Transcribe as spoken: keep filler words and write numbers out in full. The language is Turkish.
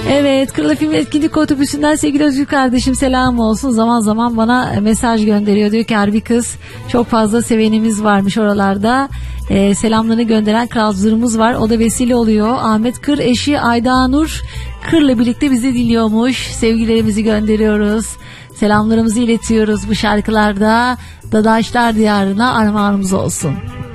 Evet, Kırılı Film Etkinlik Otobüsü'nden sevgili Özgür kardeşim selam olsun. Zaman zaman bana mesaj gönderiyor. Diyor ki harbi kız, çok fazla sevenimiz varmış oralarda. Ee, selamlarını gönderen kralcılarımız var. O da vesile oluyor. Ahmet Kır eşi Ayda Nur Kır'la birlikte bizi dinliyormuş. Sevgilerimizi gönderiyoruz. Selamlarımızı iletiyoruz bu şarkılarda. Dadaşlar Diyarı'na armağanımız olsun.